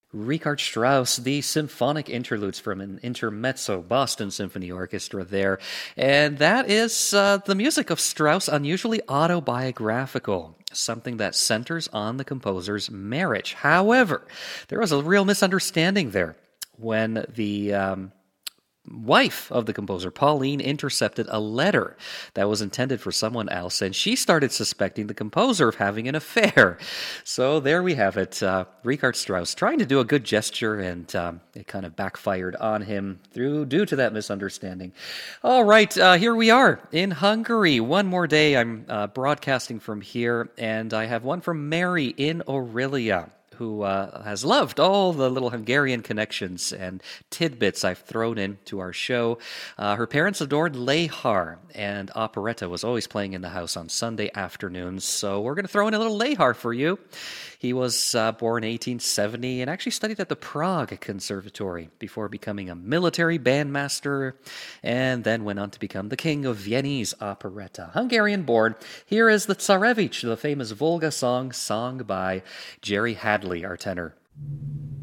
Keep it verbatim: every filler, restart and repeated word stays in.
Richard Strauss, the symphonic interludes from an intermezzo Boston Symphony Orchestra there. And that is uh, the music of Strauss, unusually autobiographical, something that centers on the composer's marriage. However, there was a real misunderstanding there when the um, wife of the composer, Pauline, intercepted a letter that was intended for someone else, and she started suspecting the composer of having an affair. So there we have it. Uh, Richard Strauss trying to do a good gesture, and um, it kind of backfired on him through due to that misunderstanding. All right, uh, here we are in Hungary. One more day. I'm uh, broadcasting from here, and I have one from Mary in Orillia, who uh, has loved all the little Hungarian connections and tidbits I've thrown into our show. Uh, her parents adored Lehar, and operetta was always playing in the house on Sunday afternoons, so we're going to throw in a little Lehar for you. He was uh, born in eighteen seventy and actually studied at the Prague Conservatory before becoming a military bandmaster, and then went on to become the king of Viennese operetta. Hungarian-born, here is the Tsarevich, the famous Volga song, sung by Jerry Hadley, our tenor.